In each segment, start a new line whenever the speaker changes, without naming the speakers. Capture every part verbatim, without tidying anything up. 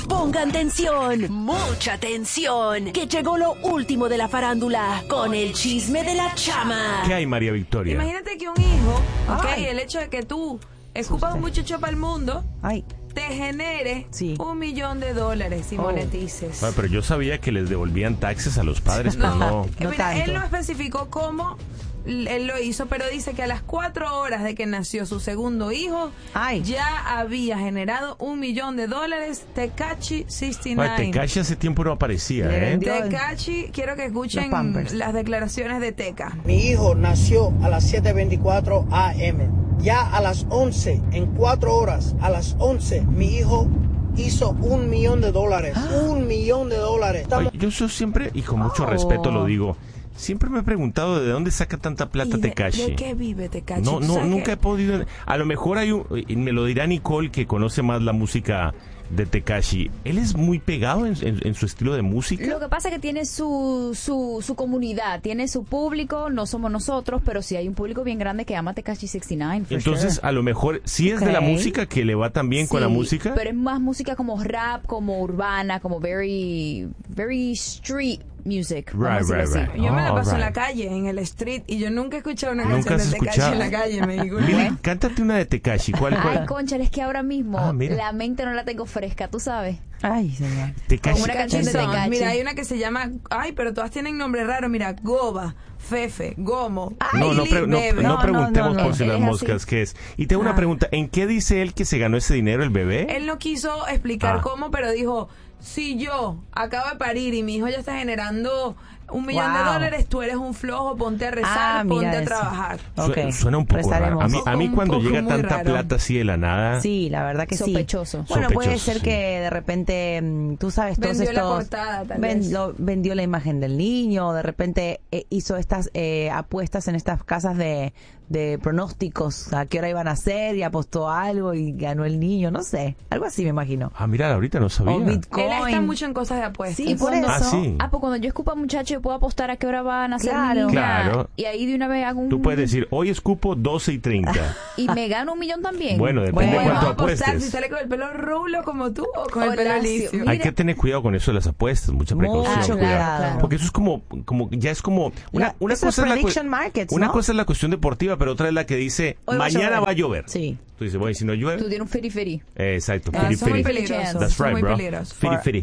Pongan tensión, mucha tensión, que llegó lo último de la farándula con el chisme de la chama.
¿Qué hay, María Victoria?
Imagínate que un hijo, ok,
Ay.
el hecho de que tú escupas un muchacho para el mundo,
Ay,
te genere
Sí.
un millón de dólares y
Oh.
monetices.
Ah, pero yo sabía que les devolvían taxes a los padres, pero no.
Eh,
No
mira, él
tanto.
no especificó cómo l- él lo hizo, pero dice que a las cuatro horas de que nació su segundo hijo,
Ay.
ya había generado un millón de dólares. Tecachi sesenta y nueve.
Ay, Tekashi hace tiempo no aparecía,
Le
¿eh?
vendió-
Tecachi, quiero que escuchen
Los Pampers.
las declaraciones de Teca.
Mi hijo nació a las siete veinticuatro a eme. Ya a las once, en cuatro horas, a las once, mi hijo hizo un millón de dólares. Un millón de dólares. Estamos-
Oye, yo, yo siempre, y con mucho
Oh.
respeto lo digo, siempre me he preguntado de dónde saca tanta plata
¿Y de,
Tekashi.
¿De qué vive Tecachi?
No,
¿Tú
no,
sabes
nunca
qué?
he podido. A lo mejor hay un. Y me lo dirá Nicole, que conoce más la música de Tekashi. Él es muy pegado en, en- en su estilo de música.
Lo que pasa es que tiene su, su, su comunidad, tiene su público, no somos nosotros, pero sí hay un público bien grande que ama Tekashi sesenta y nueve. for
Entonces,
sure.
a lo mejor sí es de la
Ok.
música que le va tan bien con la
Sí,
música.
pero es más música como rap, como urbana, como very, very street music. vamos a
Right,
decirlo
right,
así.
right.
Yo me la
Oh,
paso en
right.
la calle, en el street, y yo nunca he escuchado una
¿Nunca
canción
has
de Tecashi
escuchado?
en la calle. Me digo,
Lili, cántate una de Tekashi. ¿Cuál?
Ay,
cuál?
concha, es que ahora mismo
Ah, mira.
la mente no la tengo fresca, tú sabes.
ay, señor.
Tekashi.
Como una canción de
Son,
Tecachi.
mira, hay una que se llama, ay, pero todas tienen nombres raros, mira, Goba, Fefe, Gomo,
No, no,
Lili,
pre- no,
Bebe.
no
No, no,
preguntemos
no, no.
por si
Él
las
es así.
moscas qué es. Y tengo una
Ah.
pregunta. ¿En qué dice él que se ganó ese dinero el bebé?
Él no quiso explicar
Ah.
cómo, pero dijo, si yo acabo de parir y mi hijo ya está generando un millón de
Wow.
dólares, tú eres un flojo, ponte a rezar,
Ah, mira
ponte a
eso.
trabajar.
Su-
Ok,
Suena un poco raro.
rezaremos.
A mí, a mí
Un
cuando
poco
llega
muy
tanta
raro.
plata así de la nada.
Sí, la verdad que sí.
Sospechoso.
Bueno, puede
Sospechoso,
ser
sí.
que de repente, mm, tú sabes, todos
Vendió la
estos...
portada, tal vez.
lo- vendió la imagen del niño, o de repente eh, hizo estas eh, apuestas en estas casas de, de pronósticos, a qué hora iban a ser, y apostó algo y ganó el niño, no sé. Algo así me imagino.
Ah, mira, ahorita no sabía.
O Bitcoin.
Él está mucho en cosas de apuestas.
Sí,
Y
por
cuando-
eso.
Ah, sí.
Ah, pues cuando yo escupo a muchacho, yo puedo apostar a qué hora van a nacer
Claro.
mi niña.
Claro.
Y ahí de una vez hago un...
Tú puedes decir, hoy escupo doce y treinta.
Y me gano un millón también.
Bueno, depende
Bueno,
de cuánto
Vamos a apostar
apuestes.
si sale con el pelo rulo como tú o con
O
el pelo
lacio.
liso.
Mira.
Hay que tener cuidado con eso de las apuestas, mucha
Mucho
precaución.
cuidado.
claro.
Porque eso es como, como ya es como una,
La-
una
eso es
cosa es la cu-
prediction markets,
una
¿no?
cosa es la cuestión deportiva, pero otra es la que dice
Hoy va a
mañana
llover.
va a llover.
Sí.
Tú dices, bueno, y si no llueve,
Tú tienes un feri feri.
eh, exacto,
Ah,
firi
son muy
firi.
peligrosos.
That's
son
right,
muy
bro.
peligrosos.
Firi firi.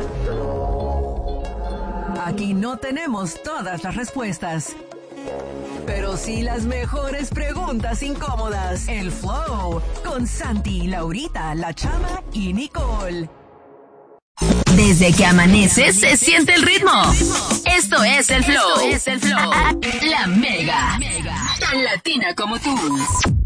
Aquí no tenemos todas las respuestas, pero sí las mejores preguntas incómodas. El Flow con Santi, Laurita, La Chama y Nicole.
Desde que amanece se siente el ritmo. Esto es el Flow. Es el Flow. La Mega. Tan latina como tú.